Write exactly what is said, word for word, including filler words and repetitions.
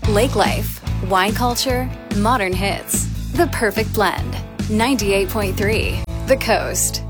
Lake life, wine culture, modern hits. The perfect blend. ninety-eight point three The Coast.